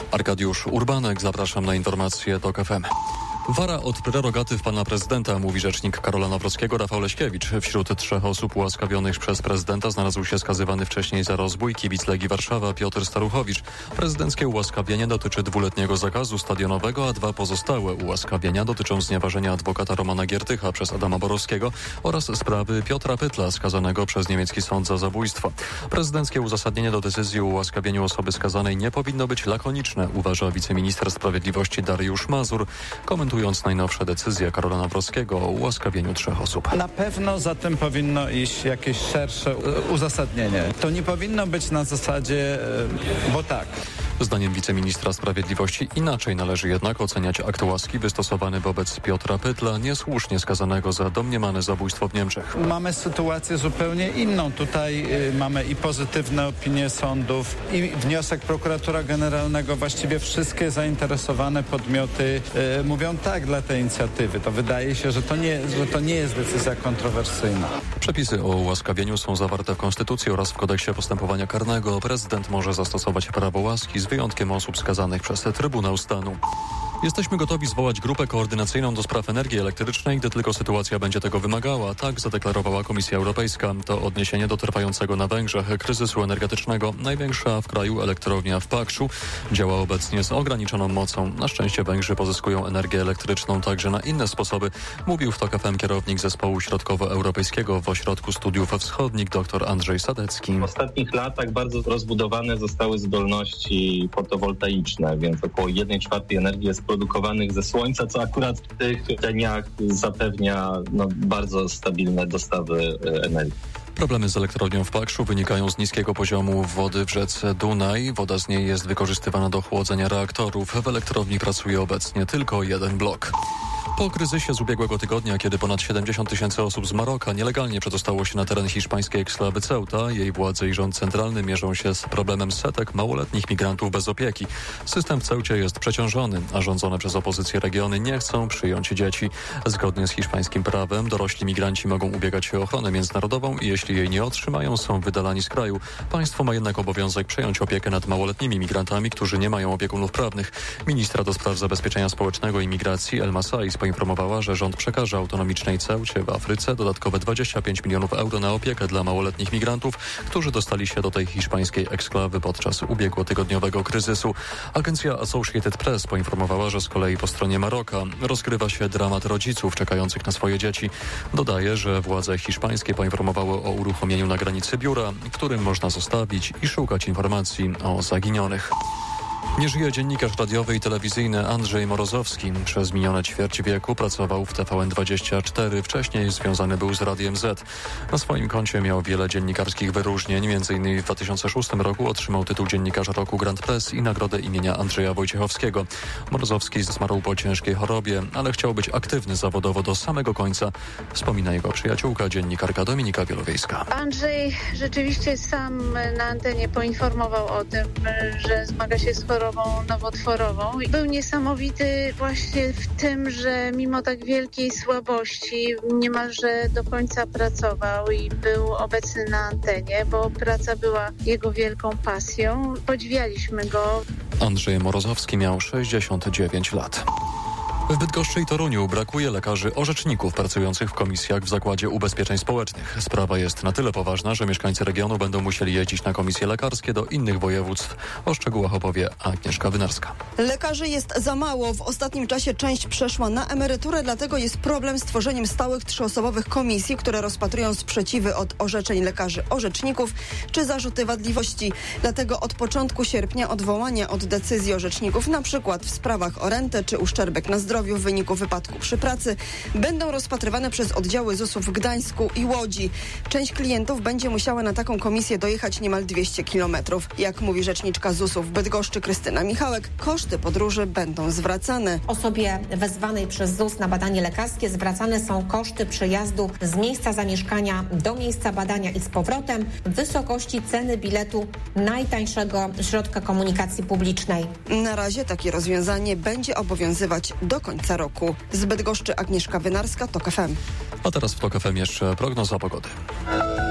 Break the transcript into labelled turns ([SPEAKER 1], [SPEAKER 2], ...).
[SPEAKER 1] Arkadiusz Urbanek, zapraszam na informacje TOK FM. Wara od prerogatyw pana prezydenta, mówi rzecznik Karola Nawrockiego Rafał Leśkiewicz. Wśród 3 osób ułaskawionych przez prezydenta znalazł się skazywany wcześniej za rozbój kibic Legii Warszawa Piotr Staruchowicz. Prezydenckie ułaskawienie dotyczy 2-letniego zakazu stadionowego, a 2 pozostałe ułaskawienia dotyczą znieważenia adwokata Romana Giertycha przez Adama Borowskiego oraz sprawy Piotra Pytla, skazanego przez niemiecki sąd za zabójstwo. Prezydenckie uzasadnienie do decyzji o ułaskawieniu osoby skazanej nie powinno być lakoniczne, uważa wiceminister sprawiedliwości Dariusz Mazur, komentując najnowsze decyzje Karola Nawrockiego o ułaskawieniu 3 osób.
[SPEAKER 2] Na pewno za tym powinno iść jakieś szersze uzasadnienie. To nie powinno być na zasadzie, bo tak.
[SPEAKER 1] Zdaniem wiceministra sprawiedliwości inaczej należy jednak oceniać akt łaski wystosowany wobec Piotra Pytla, niesłusznie skazanego za domniemane zabójstwo w Niemczech.
[SPEAKER 2] Mamy sytuację zupełnie inną. Tutaj mamy i pozytywne opinie sądów, i wniosek prokuratora generalnego. Właściwie wszystkie zainteresowane podmioty mówią tak dla tej inicjatywy. To wydaje się, że to nie jest decyzja kontrowersyjna.
[SPEAKER 1] Przepisy o ułaskawieniu są zawarte w Konstytucji oraz w Kodeksie Postępowania Karnego. Prezydent może zastosować prawo łaski z wyjątkiem osób skazanych przez Trybunał Stanu. Jesteśmy gotowi zwołać grupę koordynacyjną do spraw energii elektrycznej, gdy tylko sytuacja będzie tego wymagała. Tak zadeklarowała Komisja Europejska. To odniesienie do trwającego na Węgrzech kryzysu energetycznego. Największa w kraju elektrownia w Pakszu działa obecnie z ograniczoną mocą. Na szczęście Węgrzy pozyskują energię elektryczną także na inne sposoby, mówił w TOK FM kierownik zespołu środkowoeuropejskiego w Ośrodku Studiów Wschodnich dr Andrzej Sadecki.
[SPEAKER 3] W ostatnich latach bardzo rozbudowane zostały zdolności fotowoltaiczne, więc około 1/4 energii jest produkowanych ze słońca, co akurat w tych dniach zapewnia bardzo stabilne dostawy energii.
[SPEAKER 1] Problemy z elektrownią w Pakszu wynikają z niskiego poziomu wody w rzece Dunaj. Woda z niej jest wykorzystywana do chłodzenia reaktorów. W elektrowni pracuje obecnie tylko 1 blok. Po kryzysie z ubiegłego tygodnia, kiedy ponad 70 000 osób z Maroka nielegalnie przedostało się na teren hiszpańskiej eksklawy Ceuta, jej władze i rząd centralny mierzą się z problemem setek małoletnich migrantów bez opieki. System w Ceucie jest przeciążony, a rządzone przez opozycję regiony nie chcą przyjąć dzieci. Zgodnie z hiszpańskim prawem dorośli migranci mogą ubiegać się o ochronę międzynarodową i jeśli jej nie otrzymają, są wydalani z kraju. Państwo ma jednak obowiązek przejąć opiekę nad małoletnimi migrantami, którzy nie mają opiekunów prawnych. Ministra do spraw zabezpieczenia społecznego i migracji El Masai poinformowała, że rząd przekaże autonomicznej Ceucie w Afryce dodatkowe 25 milionów euro na opiekę dla małoletnich migrantów, którzy dostali się do tej hiszpańskiej eksklawy podczas ubiegłotygodniowego kryzysu. Agencja Associated Press poinformowała, że z kolei po stronie Maroka rozgrywa się dramat rodziców czekających na swoje dzieci. Dodaje, że władze hiszpańskie poinformowały o uruchomieniu na granicy biura, w którym można zostawić i szukać informacji o zaginionych. Nie żyje dziennikarz radiowy i telewizyjny Andrzej Morozowski. Przez minione ćwierć wieku pracował w TVN24. Wcześniej związany był z Radiem Z. Na swoim koncie miał wiele dziennikarskich wyróżnień. M.in. w 2006 roku otrzymał tytuł Dziennikarza Roku Grand Press i nagrodę imienia Andrzeja Wojciechowskiego. Morozowski zmarł po ciężkiej chorobie, ale chciał być aktywny zawodowo do samego końca. Wspomina jego przyjaciółka, dziennikarka Dominika Wielowiejska.
[SPEAKER 4] Andrzej rzeczywiście sam na antenie poinformował o tym, że zmaga się z chorobą nowotworową. Był niesamowity właśnie w tym, że mimo tak wielkiej słabości niemalże do końca pracował i był obecny na antenie, bo praca była jego wielką pasją. Podziwialiśmy go.
[SPEAKER 1] Andrzej Morozowski miał 69 lat. W Bydgoszczy i Toruniu brakuje lekarzy orzeczników pracujących w komisjach w Zakładzie Ubezpieczeń Społecznych. Sprawa jest na tyle poważna, że mieszkańcy regionu będą musieli jeździć na komisje lekarskie do innych województw. O szczegółach opowie Agnieszka Wynarska.
[SPEAKER 5] Lekarzy jest za mało. W ostatnim czasie część przeszła na emeryturę, dlatego jest problem z tworzeniem stałych 3-osobowych komisji, które rozpatrują sprzeciwy od orzeczeń lekarzy orzeczników czy zarzuty wadliwości. Dlatego od początku sierpnia odwołania od decyzji orzeczników, na przykład w sprawach o rentę czy uszczerbek na zdrowiu w wyniku wypadku przy pracy, będą rozpatrywane przez oddziały ZUS-u w Gdańsku i Łodzi. Część klientów będzie musiała na taką komisję dojechać niemal 200 kilometrów. Jak mówi rzeczniczka ZUS-u w Bydgoszczy Krystyna Michałek, koszty podróży będą zwracane.
[SPEAKER 6] Osobie wezwanej przez ZUS na badanie lekarskie zwracane są koszty przejazdu z miejsca zamieszkania do miejsca badania i z powrotem w wysokości ceny biletu najtańszego środka komunikacji publicznej.
[SPEAKER 5] Na razie takie rozwiązanie będzie obowiązywać do końca roku. Z Bydgoszczy Agnieszka Wynarska, TOK FM.
[SPEAKER 1] A teraz w TOK FM jeszcze prognoza pogody.